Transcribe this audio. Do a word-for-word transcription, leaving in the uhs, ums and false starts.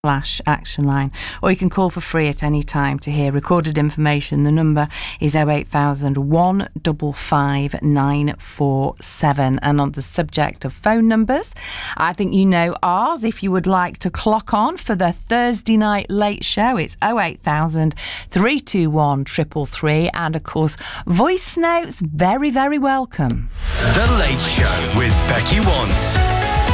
Flash Action Line, or you can call for free at any time to hear recorded information. The number is oh eight thousand, one five five, nine four seven. And on the subject of phone numbers, I think you know ours. If you would like to clock on for the Thursday night late show, it's oh eight thousand, three two one, three three three. And of course, voice notes, very, very welcome. The Late Show with Becky Want.